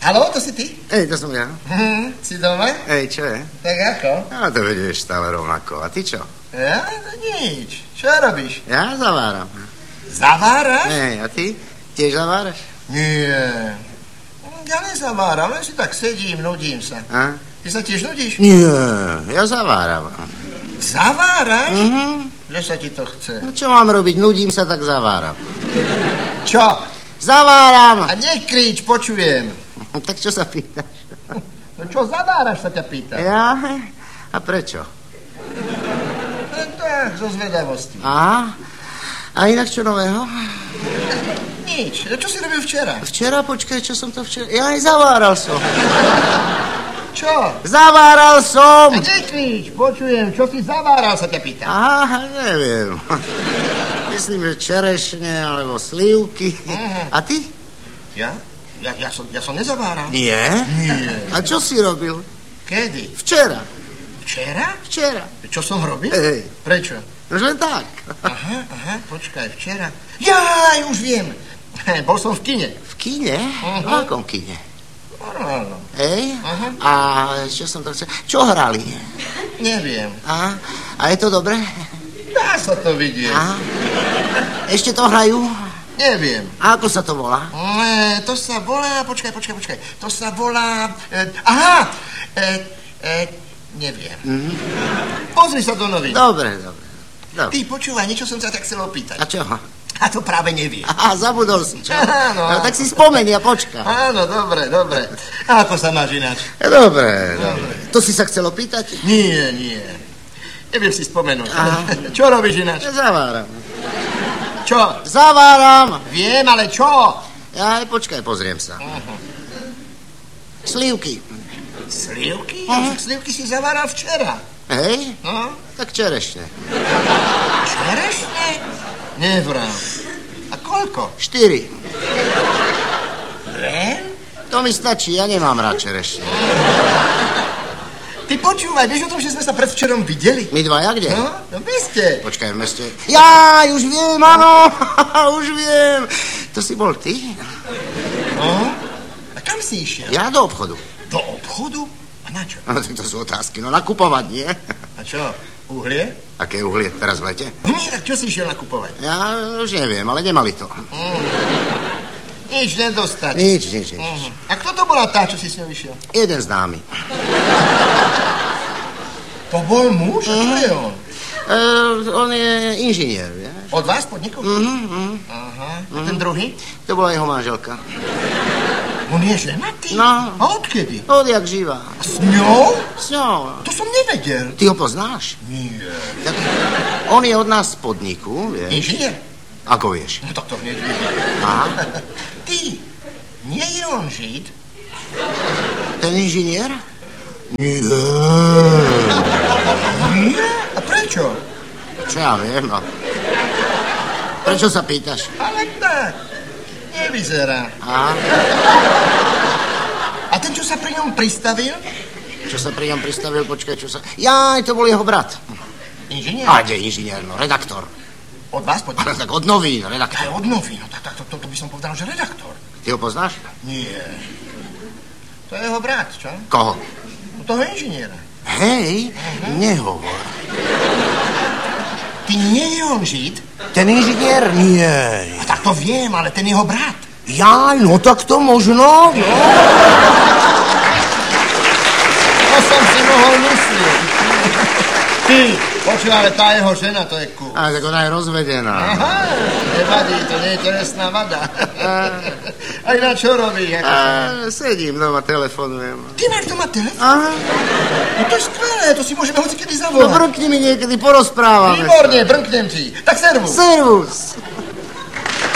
Haló, to si ty? To som ja. Si doma? Čo je? Tak ako? To vedieš stále rovnako. A ty čo? Ja? No nič. Čo robíš? Ja zaváram. Zaváraš? A ty? Tiež zaváraš? Nie. Ja nezaváram, len si tak sedím, nudím sa. A? Ty sa tiež nudíš? Nie, ja zaváram. Zaváraš? Že sa ti to chce? No čo mám robiť? Nudím sa, tak zaváram. Čo? Zaváram! A nekrič, počujem. Tak čo sa pýtaš? No čo zaváraš, sa ťa pýtam. Ja? A prečo? Len tak, zo zvedavosti. Aha. A inak čo nového? Nič. Čo si robil včera? Včera? Počkaj, čo som to včera... Ja aj zaváral som. Čo? Zaváral som! A nekrič, počujem. Čo si zaváral, sa ťa pýtam. Aha, neviem. Myslím, že čerešne alebo slivky. A ty? Ja? Ja som nezaváral. Nie? Nie. A čo si robil? Kedy? Včera. Včera? Včera. Čo som robil? Prečo? Už len tak. Aha, počkaj, včera. Jaj, už viem. Bol som v kine. V kine? V akom kine? Normálno. A čo som to chcel? Čo hrali? Neviem. A je to dobré? Dá sa to vidieť. Ešte to hrajú? Neviem. A ako sa to volá? To sa volá... Počkaj. To sa volá... Neviem. Pozri sa do novín. Dobre. Ty počúvaj, niečo som sa tak chcel opýtať. A čo? A to práve neviem. Zabudol si, čo? Áno. No, tak si spomeni a počka. Áno, dobre. A ako sa máš ináč? Dobre. To si sa chcel opýtať? Nie. Neviem si spomenúť. Čo robíš ináč? Zaváram. Čo? Zaváram. Viem, ale čo? Počkaj, pozriem sa. Slivky. Slivky? Slivky si zaváral včera. Hej? No? Tak čerešne. Čerešne? Nevrám. A koľko? 4. Len? To mi stačí, ja nemám rád čerešne. Ty počúvaj, vieš o tom, že sme sa predvčerom videli? My dvaja kde? No v meste. Počkaj, v meste. Ja, už viem, áno, už viem. To si bol ty? No? A kam si išiel? Ja do obchodu. Do obchodu? A na čo? To sú otázky, nakupovať, nie? A čo, uhlie? Aké uhlie, teraz v lete? Nie, tak čo si išiel nakupovať? Ja už neviem, ale nemali to. Nič nedostať. Nič. A kto to bola tá, čo si s ňou išiel? Jeden známy. To bol muž? A kto je on? On je inžinier, vieš? Od vás podnikov? Aha. A ten druhý? To bola jeho manželka. On je ženatý? No. A odkedy? Odjak živá. A s ňou? S ňou. To som nevedel. Ty ho poznáš? Nie. Tak, on je od nás z podniku, vieš? Inžinier? Ako vieš? No tak to hneď vidím. Aha. Ty, nie je on Žid? Ten inžinier? Nie. Nie? A prečo? Čo ja viem, no. Prečo sa pýtaš? Ale tak, nevyzerá. Aha. A ten, čo sa pri ňom pristavil? Čo sa pri ňom pristavil, počkaj, čo sa... Jaj, to bol jeho brat. Inžinier? A kde inžinier, no, redaktor. Od vás podnikov? Tak od novín, redaktor. Od novín, no tak to by som povedal, že redaktor. Ty ho poznáš? Nie. To je jeho brat, čo? Koho? No toho inžiniera. Hej, nehovor. Ty nie je on Žid? Ten inžinier? Nie. A tak to viem, ale ten jeho brat. Jaj, no tak to možno, no. To som si mohol myslieť. Ty, počuj, ale tá jeho žena, to je kús. A tak ona je rozvedená. Aha, nevadí, to nie je telesná vada. A ináč čo robíš? Sedím doma, telefonujem. Ty máš doma telefon? Aha. No to je skvelé, to si môžeme hocikedy No zavolať. brnkni mi niekedy, porozprávame. Výborne, brnknem ti. Tak servus. Servus.